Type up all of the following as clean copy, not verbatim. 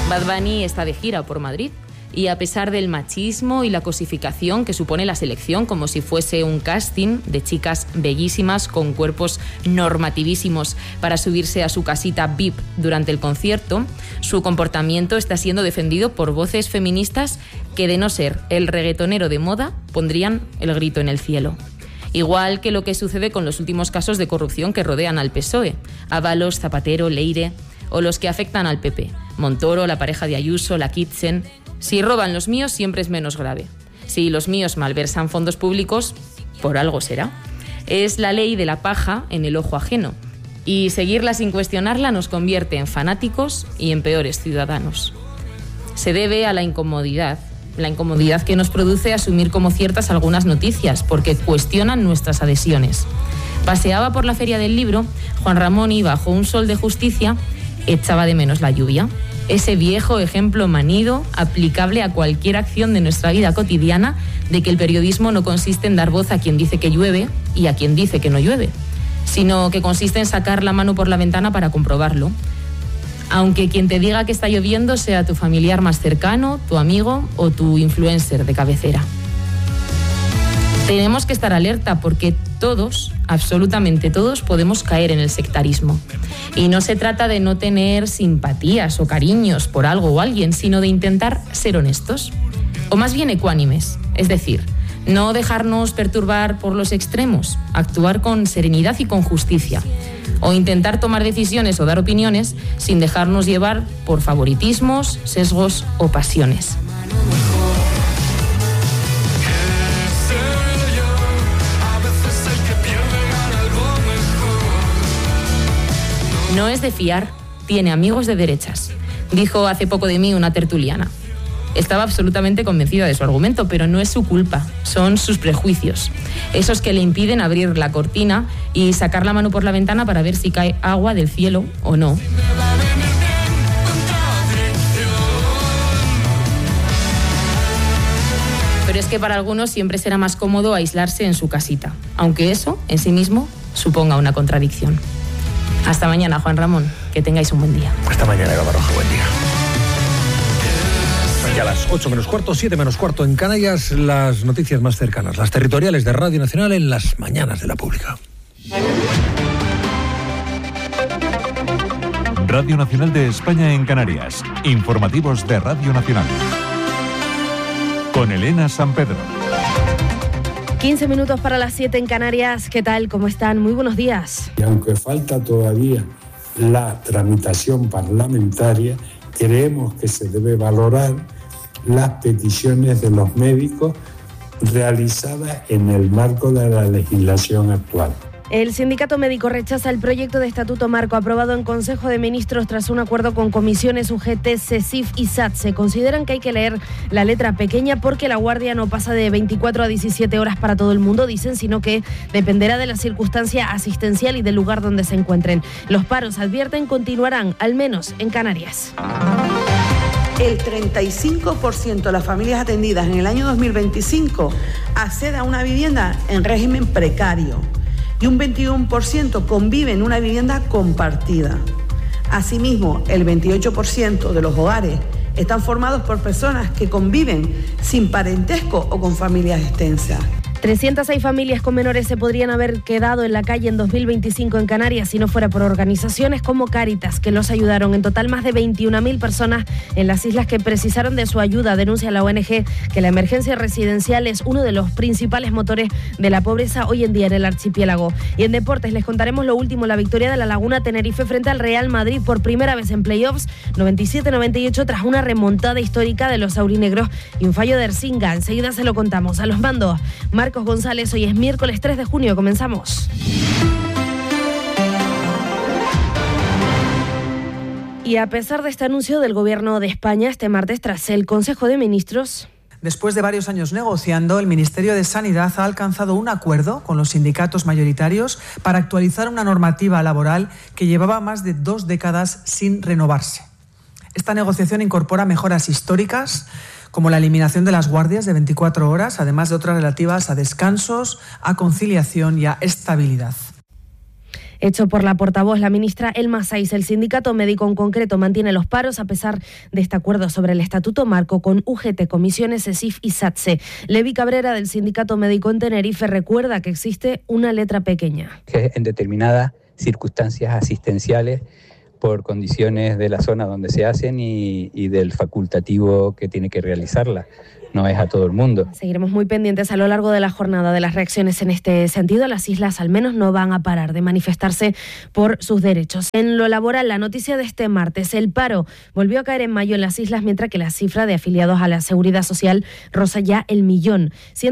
Bad Bunny está de gira por Madrid y a pesar del machismo y la cosificación que supone la selección, como si fuese un casting de chicas bellísimas con cuerpos normativísimos para subirse a su casita VIP durante el concierto, su comportamiento está siendo defendido por voces feministas que, de no ser el reggaetonero de moda, pondrían el grito en el cielo. Igual que lo que sucede con los últimos casos de corrupción que rodean al PSOE, Ábalos, Zapatero, Leire, o los que afectan al PP, Montoro, la pareja de Ayuso, la Kitchen. Si roban los míos, siempre es menos grave. Si los míos malversan fondos públicos, por algo será. Es la ley de la paja en el ojo ajeno, y seguirla sin cuestionarla nos convierte en fanáticos y en peores ciudadanos. Se debe a la incomodidad que nos produce asumir como ciertas algunas noticias, porque cuestionan nuestras adhesiones. Paseaba por la Feria del Libro, Juan Ramón y bajo un sol de justicia echaba de menos la lluvia. Ese viejo ejemplo manido, aplicable a cualquier acción de nuestra vida cotidiana, de que el periodismo no consiste en dar voz a quien dice que llueve y a quien dice que no llueve, sino que consiste en sacar la mano por la ventana para comprobarlo. Aunque quien te diga que está lloviendo sea tu familiar más cercano, tu amigo o tu influencer de cabecera. Tenemos que estar alerta porque todos, absolutamente todos, podemos caer en el sectarismo. Y no se trata de no tener simpatías o cariños por algo o alguien, sino de intentar ser honestos, o más bien ecuánimes, es decir, no dejarnos perturbar por los extremos, actuar con serenidad y con justicia, o intentar tomar decisiones o dar opiniones sin dejarnos llevar por favoritismos, sesgos o pasiones. No es de fiar, tiene amigos de derechas, dijo hace poco de mí una tertuliana. Estaba absolutamente convencida de su argumento, pero no es su culpa, son sus prejuicios. Esos que le impiden abrir la cortina y sacar la mano por la ventana para ver si cae agua del cielo o no. Pero es que para algunos siempre será más cómodo aislarse en su casita, aunque eso en sí mismo suponga una contradicción. Hasta mañana, Juan Ramón. Que tengáis un buen día. Hasta mañana, Eva Baroja. Buen día. Ya a las 8 menos cuarto, 7 menos cuarto en Canarias, las noticias más cercanas, las territoriales de Radio Nacional en las mañanas de la Pública. Radio Nacional de España en Canarias. Informativos de Radio Nacional. Con Elena San Pedro. 15 minutos para las 7 en Canarias. ¿Qué tal? ¿Cómo están? Muy buenos días. Y aunque falta todavía la tramitación parlamentaria, creemos que se debe valorar las peticiones de los médicos realizadas en el marco de la legislación actual. El sindicato médico rechaza el proyecto de estatuto marco aprobado en Consejo de Ministros tras un acuerdo con comisiones UGT, CESIF y SATSE. Consideran que hay que leer la letra pequeña porque la guardia no pasa de 24 a 17 horas para todo el mundo, dicen, sino que dependerá de la circunstancia asistencial y del lugar donde se encuentren. Los paros, advierten, continuarán, al menos en Canarias. El 35% de las familias atendidas en el año 2025 accede a una vivienda en régimen precario y un 21% convive en una vivienda compartida. Asimismo, el 28% de los hogares están formados por personas que conviven sin parentesco o con familias extensas. 306 familias con menores se podrían haber quedado en la calle en 2025 en Canarias si no fuera por organizaciones como Cáritas, que los ayudaron. En total, más de 21.000 personas en las islas que precisaron de su ayuda. Denuncia la ONG que la emergencia residencial es uno de los principales motores de la pobreza hoy en día en el archipiélago. Y en deportes les contaremos lo último, la victoria de la Laguna Tenerife frente al Real Madrid por primera vez en playoffs, 97-98, tras una remontada histórica de los aurinegros y un fallo de Ersinga. Enseguida se lo contamos. A los mandos, Marcos González. Hoy es miércoles 3 de junio. Comenzamos. Y a pesar de este anuncio del Gobierno de España este martes tras el Consejo de Ministros... Después de varios años negociando, el Ministerio de Sanidad ha alcanzado un acuerdo con los sindicatos mayoritarios para actualizar una normativa laboral que llevaba más de 2 décadas sin renovarse. Esta negociación incorpora mejoras históricas, como la eliminación de las guardias de 24 horas, además de otras relativas a descansos, a conciliación y a estabilidad. Hecho por la portavoz, la ministra Elma Saiz. El sindicato médico en concreto mantiene los paros a pesar de este acuerdo sobre el estatuto marco con UGT, comisiones, ESIF y SATSE. Levi Cabrera, del sindicato médico en Tenerife, recuerda que existe una letra pequeña. Que en determinadas circunstancias asistenciales, por condiciones de la zona donde se hacen y del facultativo que tiene que realizarla. No es a todo el mundo. Seguiremos muy pendientes a lo largo de la jornada de las reacciones en este sentido. Las islas al menos no van a parar de manifestarse por sus derechos. En lo laboral, la noticia de este martes: el paro volvió a caer en mayo en las islas, mientras que la cifra de afiliados a la Seguridad Social roza ya el millón.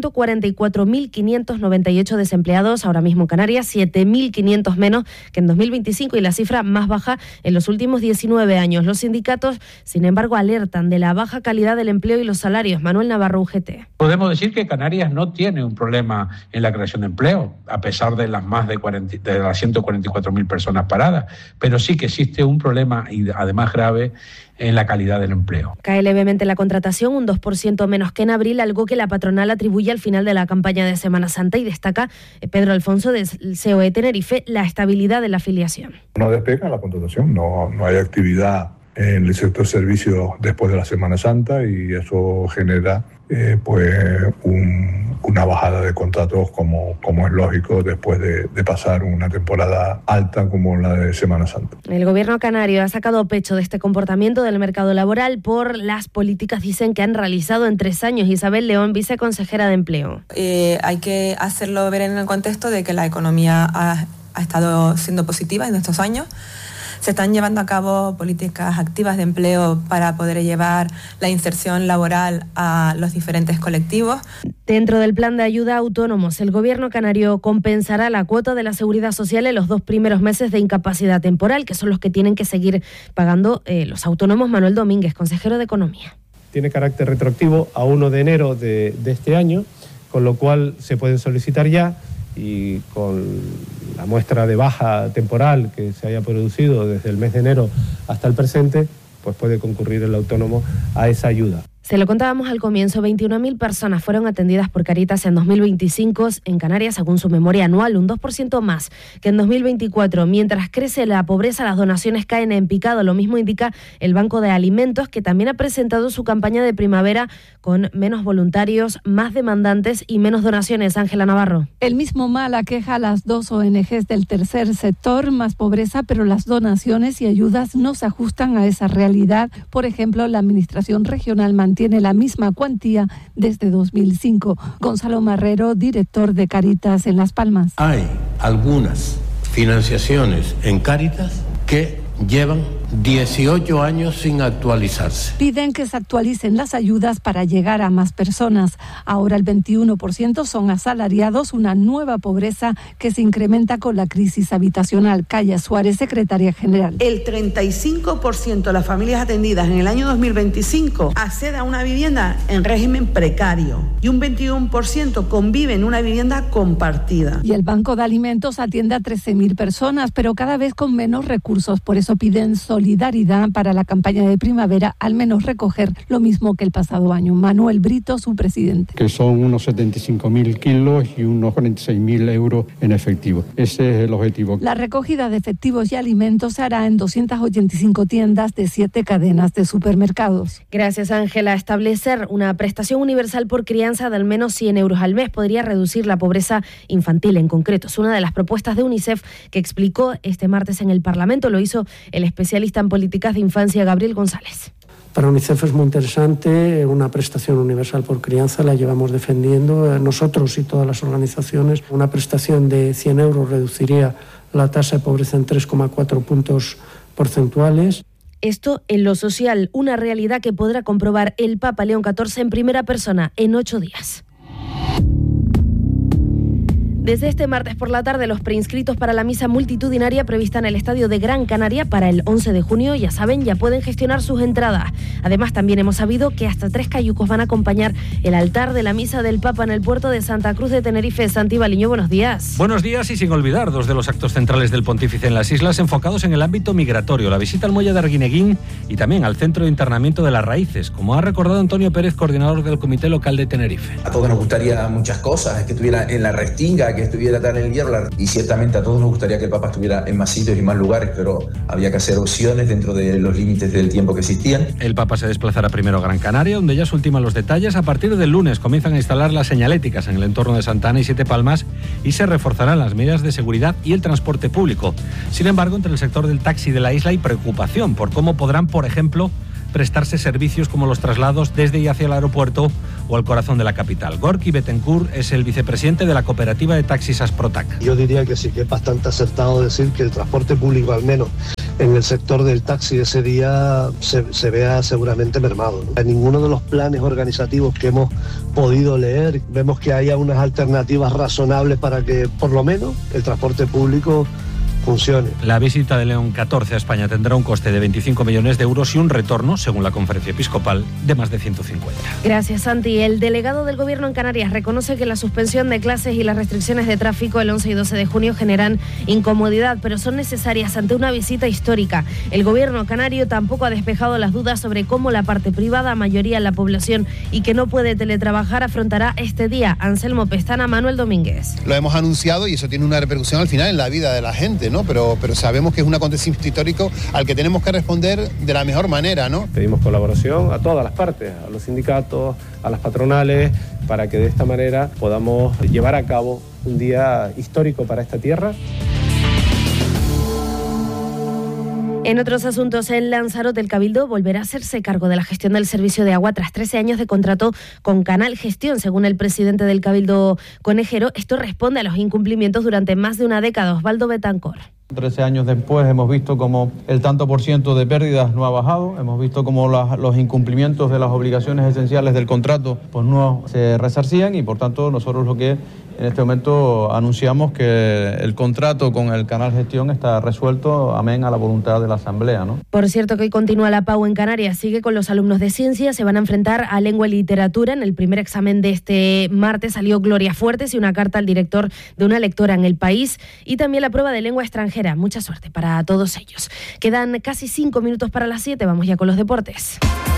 144.598 desempleados ahora mismo en Canarias, 7.500 menos que en 2025 y la cifra más baja en los últimos 19 años. Los sindicatos, sin embargo, alertan de la baja calidad del empleo y los salarios. Manuel Navarro, UGT. Podemos decir que Canarias no tiene un problema en la creación de empleo, a pesar de las más de las 144.000 personas paradas, pero sí que existe un problema, y además grave, en la calidad del empleo. Cae levemente la contratación, un 2% menos que en abril, algo que la patronal atribuye al final de la campaña de Semana Santa, y destaca Pedro Alfonso del COE Tenerife la estabilidad de la afiliación. No despega la contratación, no hay actividad en el sector servicios después de la Semana Santa, y eso genera una bajada de contratos como es lógico después de pasar una temporada alta como la de Semana Santa. El gobierno canario ha sacado pecho de este comportamiento del mercado laboral por las políticas, dicen, que han realizado en 3 años. Isabel León, viceconsejera de Empleo. Hay que hacerlo ver en el contexto de que la economía ha estado siendo positiva en estos años. Se están llevando a cabo políticas activas de empleo para poder llevar la inserción laboral a los diferentes colectivos. Dentro del plan de ayuda a autónomos, el gobierno canario compensará la cuota de la Seguridad Social en los 2 primeros meses de incapacidad temporal, que son los que tienen que seguir pagando los autónomos. Manuel Domínguez, consejero de Economía. Tiene carácter retroactivo a 1 de enero de este año, con lo cual se pueden solicitar ya, y con la muestra de baja temporal que se haya producido desde el mes de enero hasta el presente, pues puede concurrir el autónomo a esa ayuda. Se lo contábamos al comienzo, 21.000 personas fueron atendidas por Cáritas en 2025 en Canarias, según su memoria anual, un 2% más que en 2024. Mientras crece la pobreza, las donaciones caen en picado. Lo mismo indica el Banco de Alimentos, que también ha presentado su campaña de primavera con menos voluntarios, más demandantes y menos donaciones. Ángela Navarro. El mismo mal aqueja a las 2 ONGs del tercer sector: más pobreza, pero las donaciones y ayudas no se ajustan a esa realidad. Por ejemplo, la Administración Regional mantiene la misma cuantía desde 2005. Gonzalo Marrero, director de Cáritas en Las Palmas. Hay algunas financiaciones en Cáritas que llevan 18 años sin actualizarse. Piden que se actualicen las ayudas para llegar a más personas. Ahora el 21% son asalariados, una nueva pobreza que se incrementa con la crisis habitacional. Calla Suárez, secretaria general. El 35% de las familias atendidas en el año 2025 accede a una vivienda en régimen precario y un 21% convive en una vivienda compartida. Y el Banco de Alimentos atiende a 13.000 personas, pero cada vez con menos recursos. Por eso piden solidaridad para la campaña de primavera, al menos recoger lo mismo que el pasado año. Manuel Brito, su presidente. Que son unos 75.000 kilos y unos 46.000 euros en efectivo. Ese es el objetivo. La recogida de efectivos y alimentos se hará en 285 tiendas de 7 cadenas de supermercados. Gracias, Ángela. Establecer una prestación universal por crianza de al menos 100 euros al mes podría reducir la pobreza infantil en concreto. Es una de las propuestas de UNICEF que explicó este martes en el Parlamento. Lo hizo el especialista en políticas de infancia Gabriel González. Para UNICEF es muy interesante una prestación universal por crianza, la llevamos defendiendo nosotros y todas las organizaciones. Una prestación de 100 euros reduciría la tasa de pobreza en 3,4 puntos porcentuales. Esto en lo social, una realidad que podrá comprobar el Papa León XIV en primera persona en 8 días. Desde este martes por la tarde, los preinscritos para la misa multitudinaria prevista en el Estadio de Gran Canaria para el 11 de junio, ya saben, ya pueden gestionar sus entradas. Además, también hemos sabido que hasta 3 cayucos van a acompañar el altar de la misa del Papa en el puerto de Santa Cruz de Tenerife. Santi Baliño, buenos días. Buenos días, y sin olvidar 2 de los actos centrales del pontífice en las islas enfocados en el ámbito migratorio, la visita al muelle de Arguineguín y también al centro de internamiento de Las Raíces, como ha recordado Antonio Pérez, coordinador del Comité Local de Tenerife. A todos nos gustaría muchas cosas, que estuviera en la Restinga para que estuviera tan en el hierro, y ciertamente a todos nos gustaría que el Papa estuviera en más sitios y más lugares, pero había que hacer opciones dentro de los límites del tiempo que existían. El Papa se desplazará primero a Gran Canaria, donde ya se ultiman los detalles. A partir del lunes comienzan a instalar las señaléticas en el entorno de Santa Ana y Siete Palmas y se reforzarán las medidas de seguridad y el transporte público. Sin embargo, entre el sector del taxi de la isla hay preocupación por cómo podrán, por ejemplo, prestarse servicios como los traslados desde y hacia el aeropuerto o al corazón de la capital. Gorky Betancourt es el vicepresidente de la cooperativa de taxis Asprotac. Yo diría que sí, que es bastante acertado decir que el transporte público, al menos en el sector del taxi, ese día se vea seguramente mermado, ¿no? En ninguno de los planes organizativos que hemos podido leer vemos que haya unas alternativas razonables para que por lo menos el transporte público funcione. La visita de León XIV a España tendrá un coste de 25 millones de euros y un retorno, según la Conferencia Episcopal, de más de 150. Gracias, Santi. El delegado del Gobierno en Canarias reconoce que la suspensión de clases y las restricciones de tráfico el 11 y 12 de junio generan incomodidad, pero son necesarias ante una visita histórica. El Gobierno canario tampoco ha despejado las dudas sobre cómo la parte privada, mayoría de la población y que no puede teletrabajar, afrontará este día. Anselmo Pestana, Manuel Domínguez. Lo hemos anunciado y eso tiene una repercusión al final en la vida de la gente, ¿no? Pero sabemos que es un acontecimiento histórico al que tenemos que responder de la mejor manera, ¿no? Pedimos colaboración a todas las partes, a los sindicatos, a las patronales, para que de esta manera podamos llevar a cabo un día histórico para esta tierra. En otros asuntos, en Lanzarote, el Cabildo volverá a hacerse cargo de la gestión del servicio de agua tras 13 años de contrato con Canal Gestión. Según el presidente del Cabildo Conejero, esto responde a los incumplimientos durante más de una década. Osvaldo Betancourt. 13 años después hemos visto como el tanto por ciento de pérdidas no ha bajado, hemos visto como los incumplimientos de las obligaciones esenciales del contrato pues no se resarcían y por tanto nosotros lo que en este momento anunciamos que el contrato con el Canal Gestión está resuelto, amén a la voluntad de la Asamblea, ¿no? Por cierto que hoy continúa la PAU en Canarias, sigue con los alumnos de ciencia, se van a enfrentar a lengua y literatura. En el primer examen de este martes salió Gloria Fuertes y una carta al director de una lectora en El País y también la prueba de lengua extranjera. Mucha suerte para todos ellos. Quedan casi 5 minutos para las 7, vamos ya con los deportes.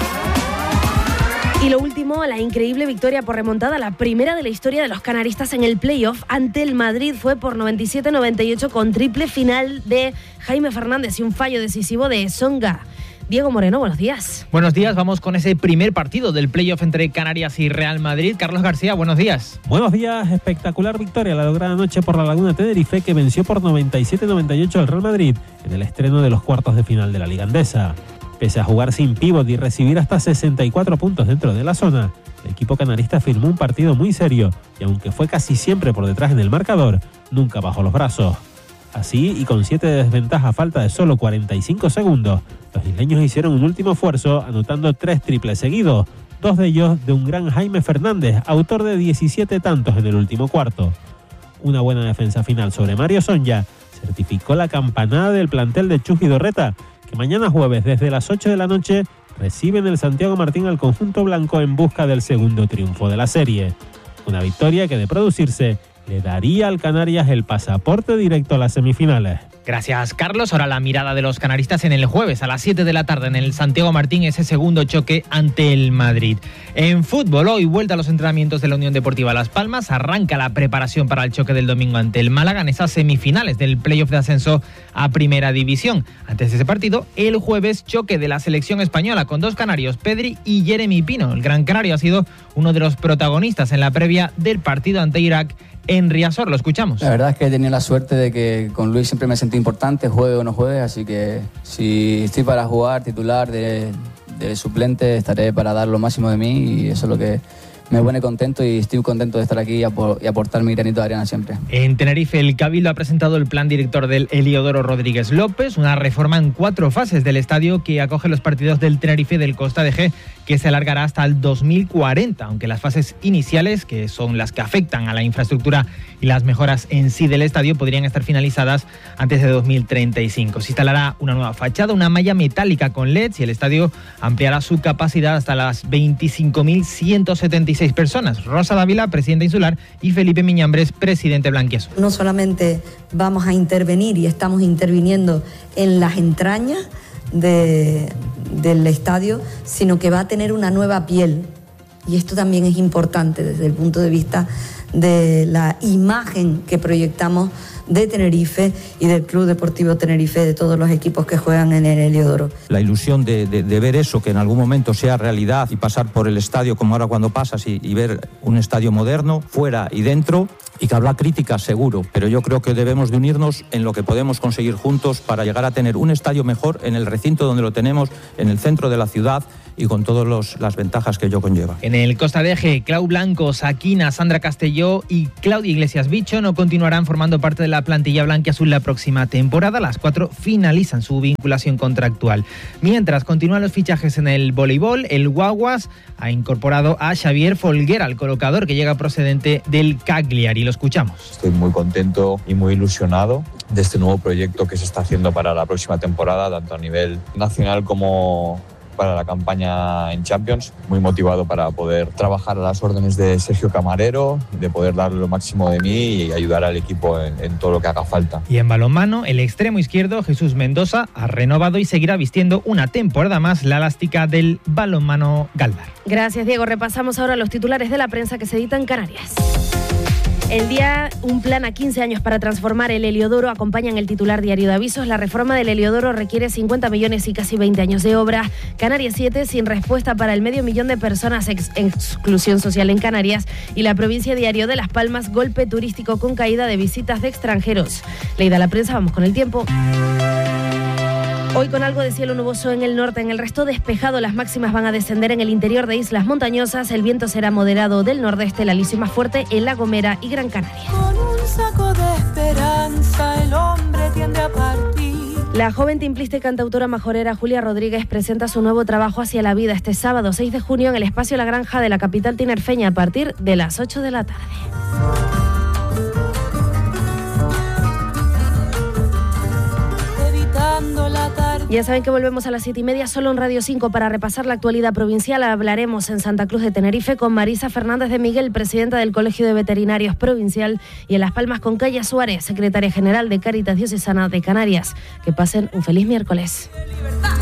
Y lo último, la increíble victoria por remontada, la primera de la historia de los canaristas en el playoff ante el Madrid. Fue por 97-98 con triple final de Jaime Fernández y un fallo decisivo de Songa. Diego Moreno, buenos días. Buenos días, vamos con ese primer partido del playoff entre Canarias y Real Madrid. Carlos García, buenos días. Buenos días, espectacular victoria la lograda anoche por la Laguna Tenerife, que venció por 97-98 al Real Madrid en el estreno de los cuartos de final de la Liga Andesa. Pese a jugar sin pívot y recibir hasta 64 puntos dentro de la zona, el equipo canarista firmó un partido muy serio y aunque fue casi siempre por detrás en el marcador, nunca bajó los brazos. Así, y con 7 de desventaja a falta de solo 45 segundos, los isleños hicieron un último esfuerzo anotando 3 triples seguidos, 2 de ellos de un gran Jaime Fernández, autor de 17 tantos en el último cuarto. Una buena defensa final sobre Mario Sonja certificó la campanada del plantel de Chus Vidorreta, que mañana jueves desde las 8 de la noche reciben el Santiago Martín al conjunto blanco en busca del segundo triunfo de la serie. Una victoria que de producirse le daría al Canarias el pasaporte directo a las semifinales. Gracias, Carlos. Ahora la mirada de los canaristas en el jueves a las 7 de la tarde en el Santiago Martín, ese segundo choque ante el Madrid. En fútbol, hoy vuelta a los entrenamientos de la Unión Deportiva Las Palmas. Arranca la preparación para el choque del domingo ante el Málaga en esas semifinales del playoff de ascenso a Primera División. Antes de ese partido, el jueves, choque de la selección española con 2 canarios, Pedri y Jeremy Pino. El Gran Canario ha sido uno de los protagonistas en la previa del partido ante Irak en Riazor. Lo escuchamos. La verdad es que he tenido la suerte de que con Luis siempre me sentí importante, juegue o no juegue, así que si estoy para jugar titular de suplente estaré para dar lo máximo de mí y eso es lo que me pone contento y estoy contento de estar aquí y aportar mi granito de arena siempre. En Tenerife, el Cabildo ha presentado el plan director del Heliodoro Rodríguez López, una reforma en 4 fases del estadio que acoge los partidos del Tenerife y del Costa de G, que se alargará hasta el 2040, aunque las fases iniciales, que son las que afectan a la infraestructura y las mejoras en sí del estadio, podrían estar finalizadas antes de 2035. Se instalará una nueva fachada, una malla metálica con LEDs y el estadio ampliará su capacidad hasta las 25.176 personas. Rosa Dávila, presidenta insular, y Felipe Miñambres, presidente blanquiazul. No solamente vamos a intervenir y estamos interviniendo en las entrañas del estadio, sino que va a tener una nueva piel. y esto también es importante desde el punto de vista de la imagen que proyectamos de Tenerife y del Club Deportivo Tenerife, de todos los equipos que juegan en el Heliodoro. La ilusión de ver eso, que en algún momento sea realidad, y pasar por el estadio como ahora cuando pasas y ver un estadio moderno, fuera y dentro, y que habrá críticas seguro, pero yo creo que debemos de unirnos en lo que podemos conseguir juntos para llegar a tener un estadio mejor en el recinto donde lo tenemos, en el centro de la ciudad, y con todas las ventajas que ello conlleva. En el Costa de Eje, Clau Blanco, Saquina, Sandra Castelló y Claudia Iglesias Bicho no continuarán formando parte de la plantilla blanquiazul la próxima temporada. Las 4 finalizan su vinculación contractual. Mientras continúan los fichajes en el voleibol, el Guaguas ha incorporado a Xavier Folguera, el colocador que llega procedente del Cagliari. Lo escuchamos. Estoy muy contento y muy ilusionado de este nuevo proyecto que se está haciendo para la próxima temporada, tanto a nivel nacional como para la campaña en Champions, muy motivado para poder trabajar a las órdenes de Sergio Camarero, de poder darle lo máximo de mí y ayudar al equipo en todo lo que haga falta. Y en balonmano, el extremo izquierdo Jesús Mendoza ha renovado y seguirá vistiendo una temporada más la elástica del balonmano Galdar. Gracias, Diego. Repasamos ahora los titulares de la prensa que se editan en Canarias. El día, un plan a 15 años para transformar el Heliodoro, acompañan el titular Diario de Avisos. La reforma del Heliodoro requiere 50 millones y casi 20 años de obra. Canarias 7 sin respuesta para el 500.000 de personas en exclusión social en Canarias. Y la provincia Diario de Las Palmas, golpe turístico con caída de visitas de extranjeros. Leída la prensa, vamos con el tiempo. Hoy con algo de cielo nuboso en el norte, en el resto despejado. Las máximas van a descender en el interior de islas montañosas. El viento será moderado del nordeste, el aliso más fuerte en La Gomera y Gran Canaria. Con un saco de esperanza el hombre tiende a partir. La joven timplista y cantautora majorera Julia Rodríguez presenta su nuevo trabajo Hacia la vida este sábado 6 de junio en el espacio La Granja de la capital tinerfeña a partir de las 8 de la tarde. Ya saben que volvemos a las 7:30 solo en Radio 5 para repasar la actualidad provincial. Hablaremos en Santa Cruz de Tenerife con Marisa Fernández de Miguel, presidenta del Colegio de Veterinarios Provincial, y en Las Palmas con Calla Suárez, secretaria general de Cáritas Diocesana de Canarias. Que pasen un feliz miércoles.